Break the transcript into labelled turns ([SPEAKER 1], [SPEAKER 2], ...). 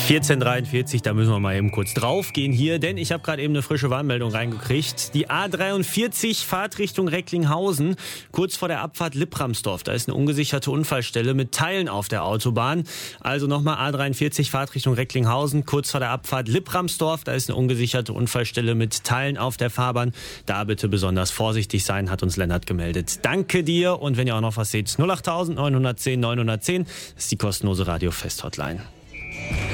[SPEAKER 1] 14:43, da müssen wir mal eben kurz draufgehen hier, denn ich habe gerade eben eine frische Warnmeldung reingekriegt. Die A43 Fahrtrichtung Recklinghausen, kurz vor der Abfahrt Lippramsdorf. Da ist eine ungesicherte Unfallstelle mit Teilen auf der Autobahn. Also nochmal A43 Fahrtrichtung Recklinghausen, kurz vor der Abfahrt Lippramsdorf. Da ist eine ungesicherte Unfallstelle mit Teilen auf der Fahrbahn. Da bitte besonders vorsichtig sein, hat uns Lennart gemeldet. Danke dir, und wenn ihr auch noch was seht, 08000 910 910, das ist die kostenlose Radio-Fest-Hotline.